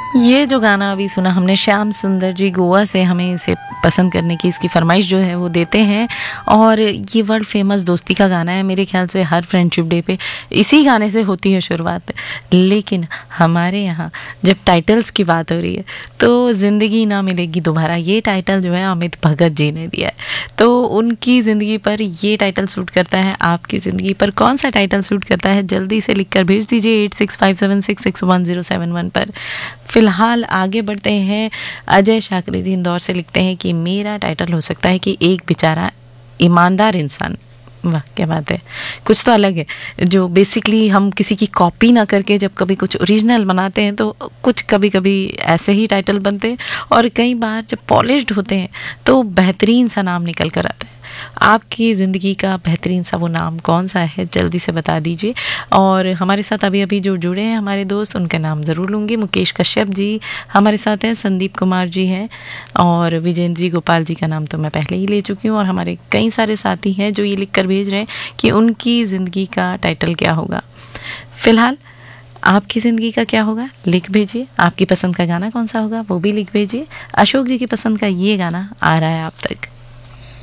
ये जो गाना अभी सुना हमने, श्याम सुंदर जी गोवा से हमें इसे पसंद करने की इसकी फरमाइश जो है वो देते हैं। और ये वर्ल्ड फेमस दोस्ती का गाना है, मेरे ख्याल से हर फ्रेंडशिप डे पे इसी गाने से होती है शुरुआत। लेकिन हमारे यहाँ जब टाइटल्स की बात हो रही है तो ज़िंदगी ना मिलेगी दोबारा, ये टाइटल जो है अमित भगत जी ने दिया है। तो उनकी ज़िंदगी पर ये टाइटल सूट करता है, आपकी ज़िंदगी पर कौन सा टाइटल सूट करता है, जल्दी से लिखकर भेज दीजिए 8657661007 पर। फिलहाल आगे बढ़ते हैं। अजय शाकरी जी इंदौर से लिखते हैं कि मेरा टाइटल हो सकता है कि एक बेचारा ईमानदार इंसान। वाह क्या बात है, कुछ तो अलग है। जो बेसिकली हम किसी की कॉपी ना करके जब कभी कुछ ओरिजिनल बनाते हैं तो कुछ कभी कभी ऐसे ही टाइटल बनते हैं, और कई बार जब पॉलिश्ड होते हैं तो बेहतरीन सा नाम निकल कर आता है। आपकी ज़िंदगी का बेहतरीन सा वो नाम कौन सा है, जल्दी से बता दीजिए। और हमारे साथ अभी अभी जो जुड़े हैं हमारे दोस्त, उनका नाम ज़रूर लूँगी। मुकेश कश्यप जी हमारे साथ हैं, संदीप कुमार जी हैं, और विजेंद्र जी गोपाल जी का नाम तो मैं पहले ही ले चुकी हूँ। और हमारे कई सारे साथी हैं जो ये लिख कर भेज रहे हैं कि उनकी ज़िंदगी का टाइटल क्या होगा। फ़िलहाल आपकी ज़िंदगी का क्या होगा, लिख भेजिए। आपकी पसंद का गाना कौन सा होगा वो भी लिख भेजिए। अशोक जी की पसंद का ये गाना आ रहा है आप तक।